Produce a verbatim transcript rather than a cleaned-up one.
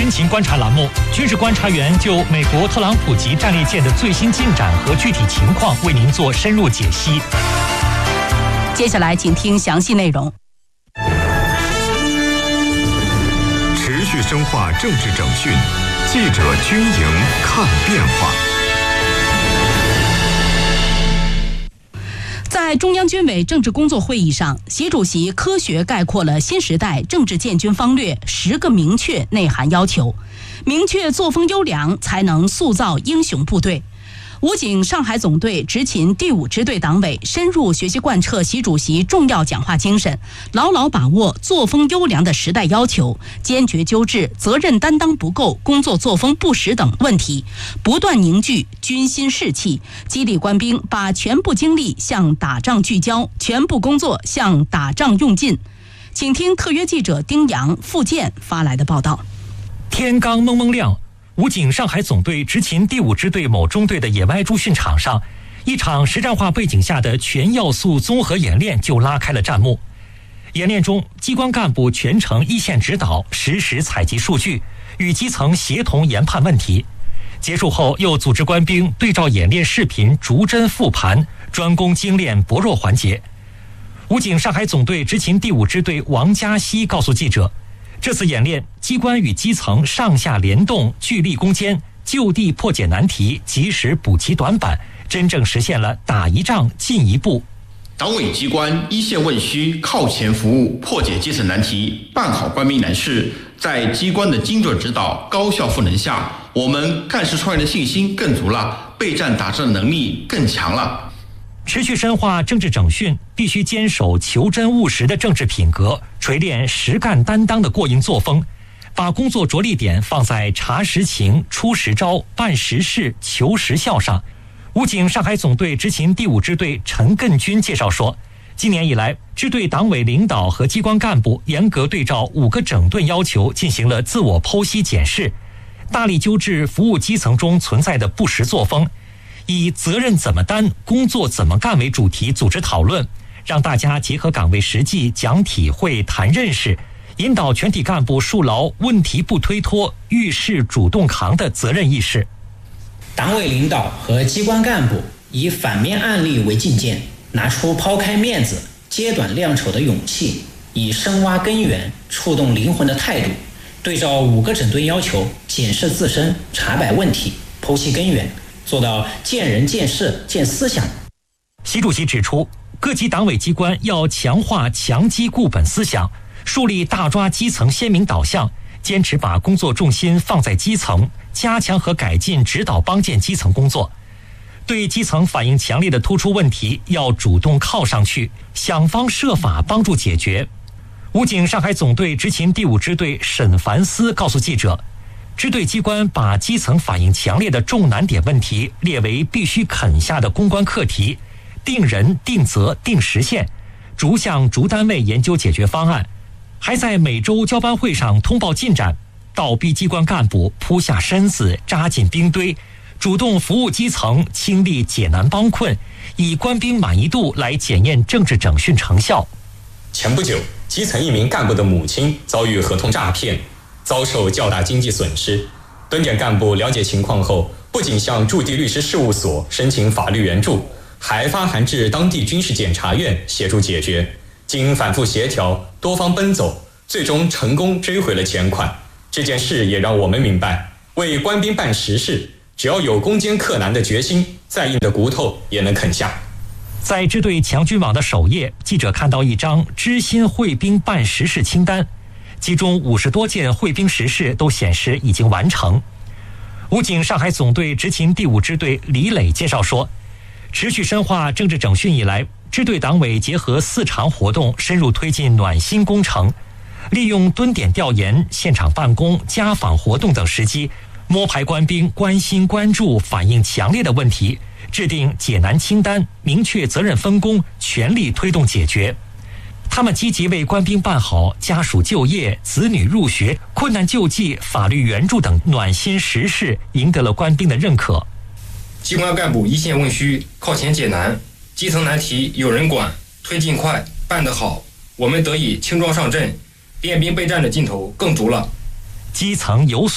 军情观察栏目，军事观察员就美国特朗普级战列舰的最新进展和具体情况为您做深入解析。 接下来请听详细内容。 持续深化政治整训，记者军营看变化。 在中央军委政治工作会议上，习主席科学概括了新时代政治建军方略十个明确内涵要求，明确作风优良，才能塑造英雄部队。武警上海总队执勤第五支队党委深入学习贯彻习主席重要讲话精神，牢牢把握作风优良的时代要求，坚决纠治责任担当不够、工作作风不实等问题，不断凝聚军心士气，激励官兵把全部精力向打仗聚焦，全部工作向打仗用尽。请听特约记者丁阳、付健发来的报道。 天刚蒙蒙亮，武警上海总队执勤第五支队某中队的野外驻训场上，一场实战化背景下的全要素综合演练就拉开了战幕。演练中，机关干部全程一线指导，实时采集数据，与基层协同研判问题。结束后，又组织官兵对照演练视频逐帧复盘，专攻精炼薄弱环节。武警上海总队执勤第五支队王嘉熙告诉记者，这次演练，机关与基层上下联动，聚力攻坚，就地破解难题，及时补齐短板，真正实现了打一仗进一步。 党委机关一线问需，靠前服务，破解基层难题，办好官兵难事。在机关的精准指导、高效赋能下，我们干事创业的信心更足了，备战打仗的能力更强了。 持续深化政治整训，必须坚守求真务实的政治品格，锤炼实干担当的过硬作风，把工作着力点放在查实情、出实招、办实事、求实效上。武警上海总队执勤第五支队陈艮军介绍说，今年以来，支队党委领导和机关干部严格对照五个整顿要求进行了自我剖析检视，大力纠治服务基层中存在的不实作风，以责任怎么担、工作怎么干为主题组织讨论，让大家结合岗位实际讲体会、谈认识，引导全体干部树牢问题不推脱、遇事主动扛的责任意识。 党委领导和机关干部以反面案例为借鉴，拿出抛开面子、揭短亮丑的勇气，以深挖根源、触动灵魂的态度，对照五个整顿要求，检视自身、查摆问题、剖析根源，做到见人、见事、见思想。 习主席指出，各级党委机关要强化强基固本思想，树立大抓基层鲜明导向，坚持把工作重心放在基层，加强和改进指导帮建基层工作。对基层反映强烈的突出问题，要主动靠上去，想方设法帮助解决。武警上海总队执勤第五支队沈凡思告诉记者，支队机关把基层反映强烈的重难点问题列为必须啃下的攻关课题，定人、定责、定时限，逐项逐单位研究解决方案，还在每周交班会上通报进展，倒逼机关干部扑下身子，扎进兵堆，主动服务基层，倾力解难帮困，以官兵满意度来检验政治整训成效。 前不久，基层一名干部的母亲遭遇合同诈骗，遭受较大经济损失。蹲点干部了解情况后，不仅向驻地律师事务所申请法律援助，还发函至当地军事检察院协助解决。经反复协调，多方奔走，最终成功追回了钱款。这件事也让我们明白，为官兵办实事，只要有攻坚克难的决心，再硬的骨头也能啃下。 在支队强军网的首页，记者看到一张知心会兵办实事清单，其中五十多件会兵实事都显示已经完成。武警上海总队执勤第五支队李磊介绍说，持续深化政治整训以来，支队党委结合四常活动，深入推进暖心工程，利用蹲点调研、现场办公、家访活动等时机，摸排官兵关心、关注、反映强烈的问题，制定解难清单，明确责任分工，全力推动解决。他们积极为官兵办好家属就业、子女入学、困难救济、法律援助等暖心实事，赢得了官兵的认可。 机关干部一线问需，靠前解难，基层难题有人管，推进快，办得好，我们得以轻装上阵，练兵备战的劲头更足了。 基层有所